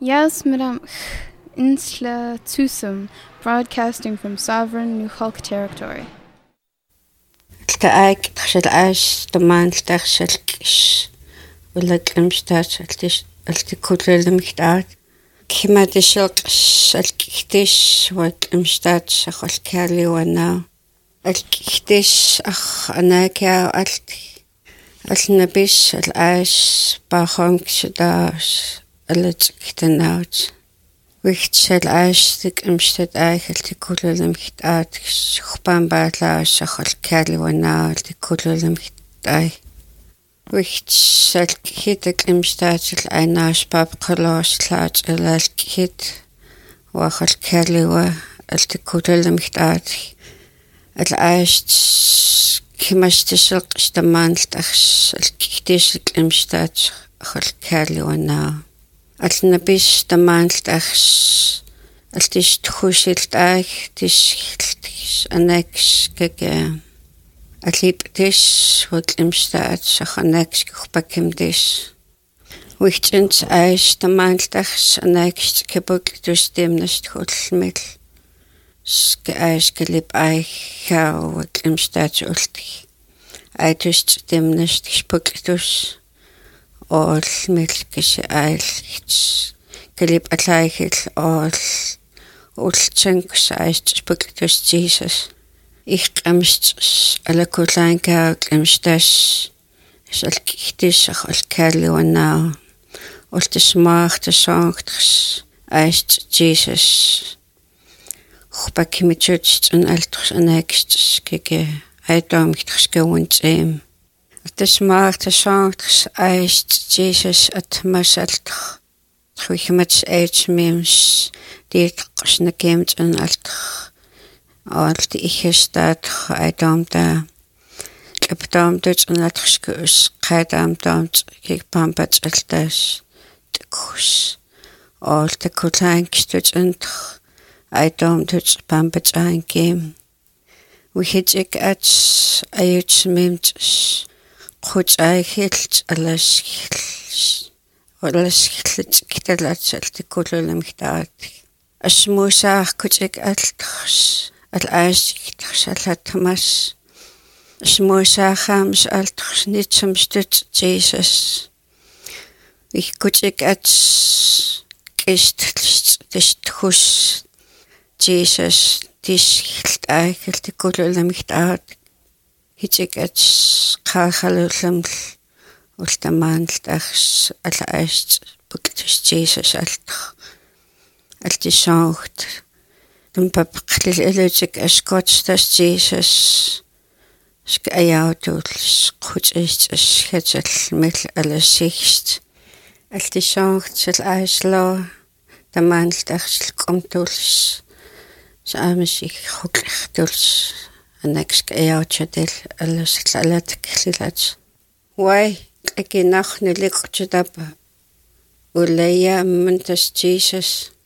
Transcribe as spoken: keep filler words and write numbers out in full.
Yes, Madame Insla Tusum, broadcasting from sovereign New Hulk territory. Taak txalaash tamaanltaarsalkish ulaklamstaat altis altikullallamigtaat kimatisheqs alkiktis waklamstaat saqalkaaliwanaa alkiktis ar anaakia alti alnabis alaash paaqoomkisutaas alatikitanaat wixtsal aastik amstat aagaltikullallamigtaat xurpaanpaalaas saqalkaaliwanaa altikullallamigtaai wixtsal hitak amstaatil ainaaspaap qalorslaat alaalkihit waaqalkaaliwa altikullallamigtaat alaast kimastiseq istamaanltars alkiktisik amstaat aqalkaaliwanaa alnabis tamaanltars altisthusiltaag tishiltis anaks kaka aliptis waklimstaat saxanaks kurpakimtis wixtins ais tamaanltars anaks kapuktustimnast hullmil ske ais kalip ai khau waklimstaat ulti aitust timnast spuktus all milkis ailits kalip alaihil all ultsanks aist spuktus Jesus iqamst alakullaanka qamstas salkihtis alkaaliwanaa ultismaartasongtrs aist Jesus khupakimichuts un altrs anaksts keke aitomtrs kawuntseem ultismaartasongtrs aist Jesus atmasaltr khwikhmats aitsmeems dit qsnakeemt un altr alti ihestaat aitomta kaptomtuts un altrskus qaitamtomt kikpampats altas tkus alta kutlankstuts untr aitomtuts pampats aankeem wihitsik ats ayutsmeemts quts aihilt alaskils alaskils kitalats altikullallamigtaat asmuusaar kutik altrs alaastikitrs alatmas asmuusaarhaams altrs nitsamstut Jesus ikkutik ats kistlst tisthus Jesus tishilt aikaltikullallamigtaat hitik ats qaaqalullaml ultamaanltars alaast puktus Jesus altr altisaugt tumpapqlil elutik askotstas Jesus skayautuls qutsist ashatsallmil alasigst altisaugt sal aislo tamaanltars qomtuls saamasik huqlertuls anaks ayauchatil alaslalatkilat wai akinarnilikutapa ulaya mantas Jesus